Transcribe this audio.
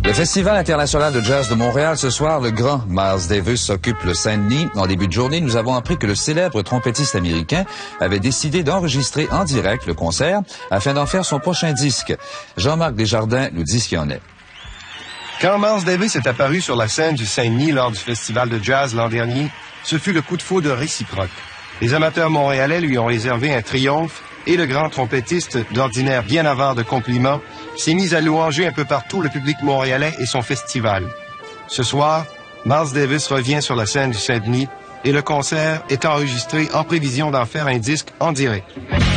Le Festival international de jazz de Montréal ce soir, le grand Miles Davis occupe le Saint-Denis. En début de journée, nous avons appris que le célèbre trompettiste américain avait décidé d'enregistrer en direct le concert afin d'en faire son prochain disque. Jean-Marc Desjardins nous dit ce qu'il en est. Quand Miles Davis est apparu sur la scène du Saint-Denis lors du Festival de jazz l'an dernier, ce fut le coup de foudre réciproque. Les amateurs montréalais lui ont réservé un triomphe et le grand trompettiste, d'ordinaire bien avare de compliments, s'est mis à louanger un peu partout le public montréalais et son festival. Ce soir, Miles Davis revient sur la scène du Saint-Denis et le concert est enregistré en prévision d'en faire un disque en direct.